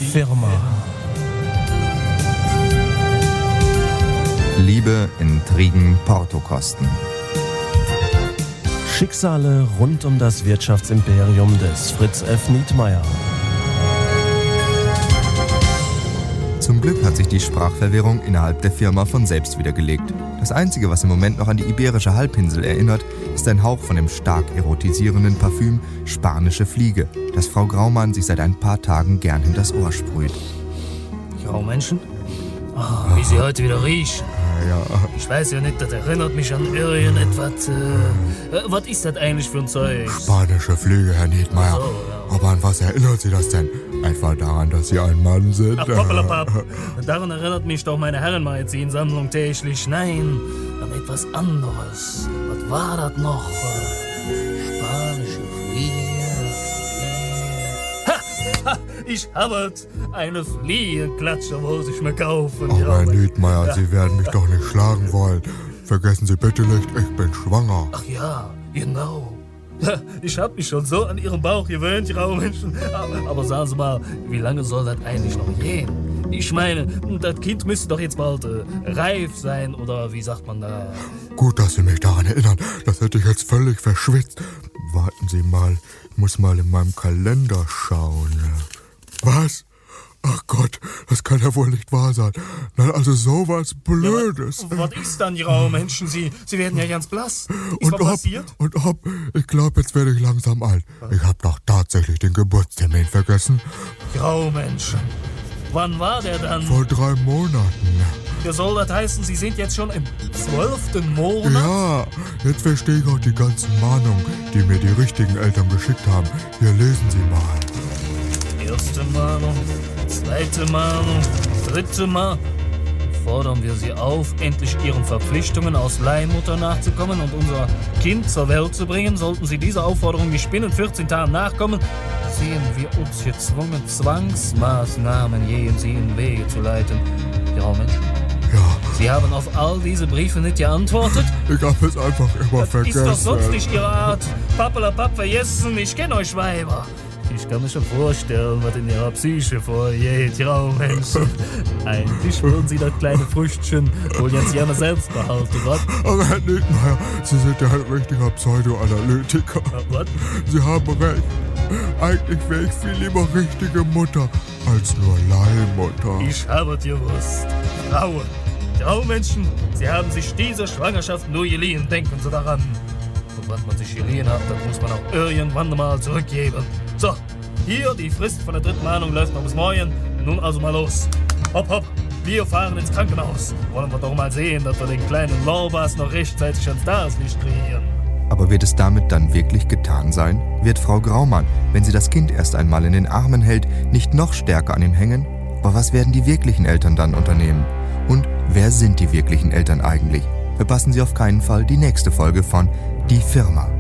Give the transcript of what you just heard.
Firma. Liebe, Intrigen, Portokosten. Schicksale rund um das Wirtschaftsimperium des Fritz F. Nietmeyer. Zum Glück hat sich die Sprachverwirrung innerhalb der Firma von selbst wieder gelegt. Das Einzige, was im Moment noch an die iberische Halbinsel erinnert, ist ein Hauch von dem stark erotisierenden Parfüm Spanische Fliege, das Frau Graumann sich seit ein paar Tagen gern hinters Ohr sprüht. Graumenschen? Oh, wie sie heute wieder riechen. Ja. Ich weiß ja nicht, das erinnert mich an irgendetwas. Was ist das eigentlich für ein Zeug? Spanische Fliege, Herr Nietmeyer. So, ja. Aber an was erinnert Sie das denn? Etwa daran, dass Sie ein Mann sind? Ach, Pappelapapp. Daran erinnert mich doch meine Herrenmagazinsammlung täglich. Nein, an etwas anderes. Was war das noch? Spanische Fliege. Ha! Ich habe eine Fliegenklatsche, muss ich mir kaufen. Oh, Herr Nietmeyer, Ja. Sie werden mich doch nicht schlagen wollen. Vergessen Sie bitte nicht, ich bin schwanger. Ach ja, genau. Ich hab mich schon so an Ihren Bauch gewöhnt, Graumenschen. Aber sagen Sie mal, wie lange soll das eigentlich noch gehen? Ich meine, das Kind müsste doch jetzt bald reif sein, oder wie sagt man da? Gut, dass Sie mich daran erinnern. Das hätte ich jetzt völlig verschwitzt. Warten Sie mal, ich muss mal in meinem Kalender schauen. Was? Ach Gott, das kann ja wohl nicht wahr sein. Nein, also sowas Blödes. Ja, was ist dann, Graumenschen? Sie werden ja ganz blass. Ist was passiert? Ich glaube, jetzt werde ich langsam alt. Ich habe doch tatsächlich den Geburtstermin vergessen. Graumenschen. Wann war der dann? Vor 3 Monaten. Ja, soll das heißen, Sie sind jetzt schon im 12. Monat? Ja, jetzt verstehe ich auch die ganzen Mahnungen, die mir die richtigen Eltern geschickt haben. Hier, lesen Sie mal. Erste Mahnung, zweite Mahnung, dritte Mahnung. Fordern wir Sie auf, endlich Ihren Verpflichtungen als Leihmutter nachzukommen und unser Kind zur Welt zu bringen. Sollten Sie dieser Aufforderung nicht binnen 14 Tagen nachkommen, sehen wir uns gezwungen, Zwangsmaßnahmen gegen Sie in Wege zu leiten. Ja, Mensch. Ja, Sie haben auf all diese Briefe nicht geantwortet? ich habe es einfach immer vergessen. Ist doch sonst nicht Ihre Art. Pappelapapp vergessen, ich kenne euch Weiber. Ich kann mir schon vorstellen, was in Ihrer Psyche vorgeht, Graumenschen. Eigentlich würden Sie das kleine Früchtchen wohl jetzt gerne selbst behalten, was? Aber Herr Nietmeyer, Sie sind ja ein richtiger Pseudoanalytiker. Was? Sie haben recht. Eigentlich wäre ich viel lieber richtige Mutter als nur Leihmutter. Ich habe es gewusst. Frauen, Graumenschen, Sie haben sich diese Schwangerschaft nur geliehen, denken Sie daran. Und was man sich geliehen hat, das muss man auch irgendwann mal zurückgeben. So, hier, die Frist von der dritten Mahnung läuft noch bis morgen. Nun also mal los. Hopp, hopp, wir fahren ins Krankenhaus. Wollen wir doch mal sehen, dass wir den kleinen Lorbas noch rechtzeitig ans Tageslicht kriegen. Aber wird es damit dann wirklich getan sein? Wird Frau Graumann, wenn sie das Kind erst einmal in den Armen hält, nicht noch stärker an ihm hängen? Aber was werden die wirklichen Eltern dann unternehmen? Und wer sind die wirklichen Eltern eigentlich? Verpassen Sie auf keinen Fall die nächste Folge von Die Firma.